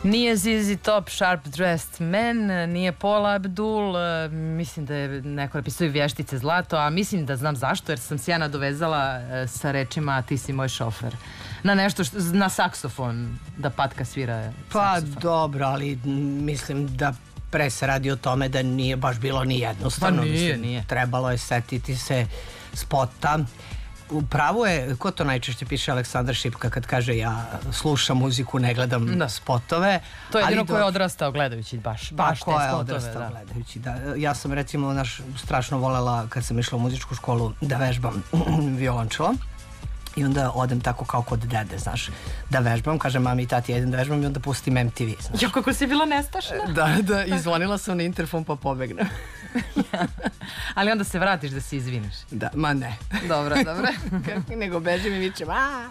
Nije ZZ Top Sharp Dressed Man, nije Paula Abdul, mislim da je neko napisao i Vještice zlato, a mislim da znam zašto, jer sam se ja nadovezala sa rečima ti si moj šofer. Na nešto, na saksofon, da Patka svira saksofon. Pa dobro, ali mislim da pre se radi o tome da nije baš bilo ni jednostavno. Pa nije. Trebalo je setiti se spota. Upravo je, ko to najčešće piše, Aleksandar Šipka kad kaže ja slušam muziku, ne gledam spotove. To je jedino ko je odrastao gledajući baš te spotove. Ko je odrastao gledajući, da. Ja sam recimo strašno volela kad sam išla u muzičku školu da vežbam violončelo. I onda odem tako kao kod dede, znaš, da vežbam, kažem mami i tati jedem da vežbam i onda pustim MTV, znaš. Jo, kako si bila nestašna. Da, i zvonila sam na interfon pa pobegnem. Ali onda se vratiš da se izviniš. Da, ma ne. Dobro. Nego bežim i vičem,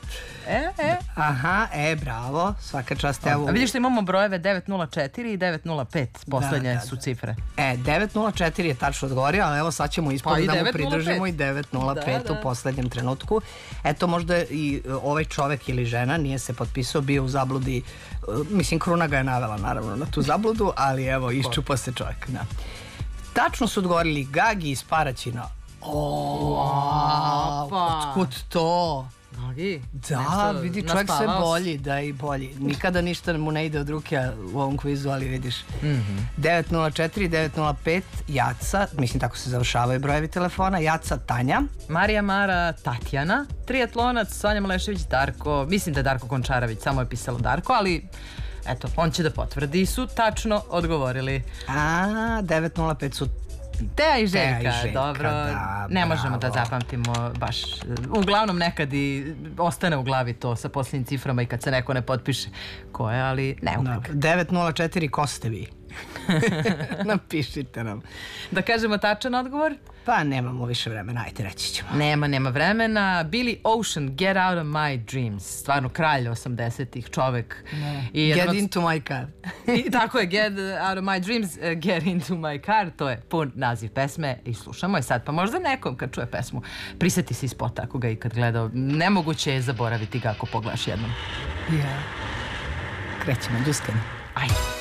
Aha, bravo, svaka čast. A vidiš da imamo brojeve 904 i 905, poslednje su cifre. 904 je tačno odgovorio, ali evo sad ćemo ispod da mu pridružimo i 905 u poslednjem trenutku. Eto, možda i ovaj čovek ili žena nije se potpisao, bio u zabludi, mislim Kruna ga je navela naravno na tu zabludu, ali evo iščupa se čovek. Da. Tačno su odgovorili Gagi iz Paraćina. Otkud to? Gagi? Da, vidi, čovjek sve bolji, da i bolji. Nikada ništa mu ne ide od ruke u ovom kvizu, ali vidiš. 904, 905, Jaca, mislim tako se završavaju brojevi telefona, Jaca Tanja. Marija Mara Tatjana, triatlonac, Sonja Malešević Darko, mislim da je Darko Končarević, samo je pisalo Darko, ali eto, on će da potvrdi, su tačno odgovorili. 905 su Teja i Željka, dobro, ne možemo da zapamtimo baš, uglavnom nekad i ostane u glavi to sa posljednjim ciframa i kad se neko ne potpiše ko je, ali ne uvijek. 904, ko ste vi? Napišite nam. Da kažemo tačan odgovor? Pa nemamo više vremena, ajte reći ćemo. Nema vremena. Billy Ocean, Get Out of My Dreams, stvarno kralj 80-ih, čovek. Get into my car. Tako je, Get Out of My Dreams, Get into my car, to je pun naziv pesme i slušamo je sad, pa možda nekom kad čuje pesmu priseti se iz spota ako ga ikad gledao, nemoguće je zaboraviti ga ako pogledaš jednom. Krećemo, Đuskani. Ajde.